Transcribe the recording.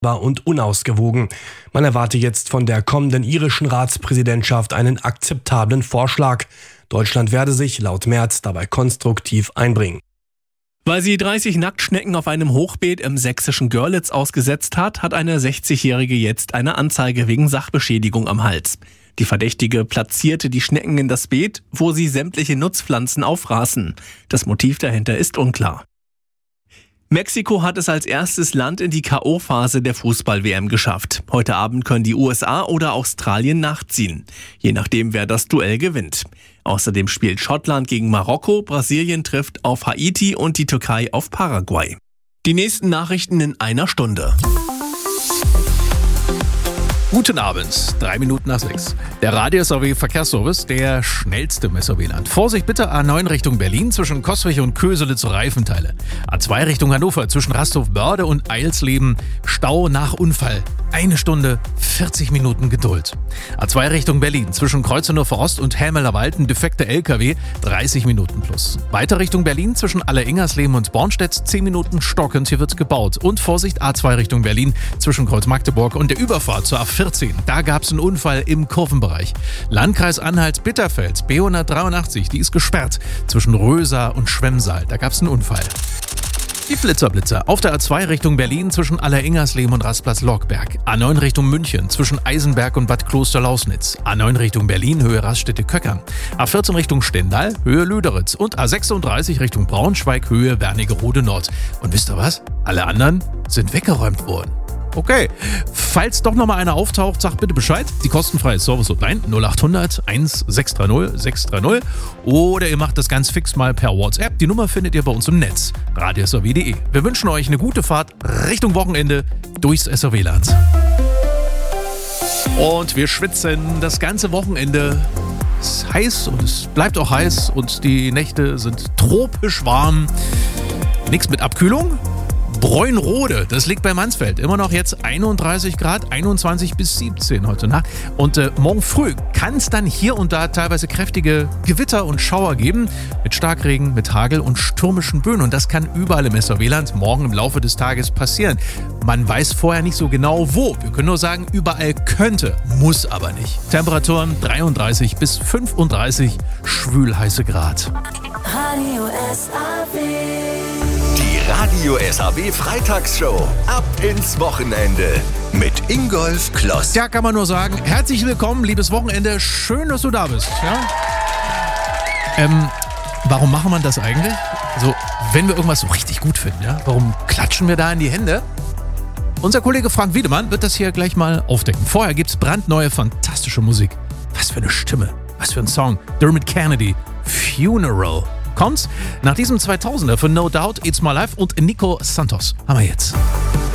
und unausgewogen. Man erwarte jetzt von der kommenden irischen Ratspräsidentschaft einen akzeptablen Vorschlag. Deutschland werde sich laut Merz dabei konstruktiv einbringen. Weil sie 30 Nacktschnecken auf einem Hochbeet im sächsischen Görlitz ausgesetzt hat, hat eine 60-Jährige jetzt eine Anzeige wegen Sachbeschädigung am Hals. Die Verdächtige platzierte die Schnecken in das Beet, wo sie sämtliche Nutzpflanzen auffraßen. Das Motiv dahinter ist unklar. Mexiko hat es als erstes Land in die K.O.-Phase der Fußball-WM geschafft. Heute Abend können die USA oder Australien nachziehen, je nachdem, wer das Duell gewinnt. Außerdem spielt Schottland gegen Marokko, Brasilien trifft auf Haiti und die Türkei auf Paraguay. Die nächsten Nachrichten in einer Stunde. Guten Abend, 3 Minuten nach 6. Der Radio-SAW Verkehrsservice, der schnellste im SAW-Land. Vorsicht bitte, A9 Richtung Berlin zwischen Coswig und Köselitz Reifenteile. A2 Richtung Hannover zwischen Rasthof-Börde und Eilsleben. Stau nach Unfall. 1 Stunde, 40 Minuten Geduld. A2 Richtung Berlin zwischen Kreuznachher Forst und Hämeler-Wald ein defekter LKW. 30 Minuten plus. Weiter Richtung Berlin zwischen Aller-Ingersleben und Bornstedt. 10 Minuten stockend, hier wird gebaut. Und Vorsicht, A2 Richtung Berlin zwischen Kreuz-Magdeburg und der Überfahrt zur A14. Da gab es einen Unfall im Kurvenbereich. Landkreis Anhalt-Bitterfeld, B183, die ist gesperrt zwischen Rösa und Schwemmsaal. Da gab es einen Unfall. Die Flitzerblitzer auf der A2 Richtung Berlin zwischen Aller-Ingersleben und Rastplatz-Lockberg. A9 Richtung München zwischen Eisenberg und Bad Kloster-Lausnitz. A9 Richtung Berlin, Höhe Raststätte-Köckern. A14 Richtung Stendal, Höhe Lüderitz. Und A36 Richtung Braunschweig, Höhe Wernigerode-Nord. Und wisst ihr was? Alle anderen sind weggeräumt worden. Okay, falls doch nochmal einer auftaucht, sagt bitte Bescheid. Die kostenfreie Service-Hotline 0800 1630 630 oder ihr macht das ganz fix mal per WhatsApp. Die Nummer findet ihr bei uns im Netz, radio-SAW.de. Wir wünschen euch eine gute Fahrt Richtung Wochenende durchs SAW-Land. Und wir schwitzen das ganze Wochenende. Es ist heiß und es bleibt auch heiß und die Nächte sind tropisch warm. Nichts mit Abkühlung. Bräunrode, das liegt bei Mansfeld. Immer noch jetzt 31 Grad, 21 bis 17 heute Nacht. Und morgen früh kann es dann hier und da teilweise kräftige Gewitter und Schauer geben. Mit Starkregen, mit Hagel und stürmischen Böen. Und das kann überall im SAW-Land morgen im Laufe des Tages passieren. Man weiß vorher nicht so genau wo. Wir können nur sagen, überall könnte, muss aber nicht. Temperaturen 33 bis 35 schwülheiße Grad. Radio SAW. Die Radio SAW Freitagsshow. Ab ins Wochenende. Mit Ingolf Kloss. Ja, kann man nur sagen, herzlich willkommen, liebes Wochenende. Schön, dass du da bist. Ja? Warum machen wir das eigentlich? Also, wenn wir irgendwas so richtig gut finden, ja? Warum klatschen wir da in die Hände? Unser Kollege Frank Wiedemann wird das hier gleich mal aufdecken. Vorher gibt's brandneue, fantastische Musik. Was für eine Stimme, was für ein Song. Dermot Kennedy, Funeral. Kommt's nach diesem 2000er von No Doubt, It's My Life und Nico Santos. Haben wir jetzt.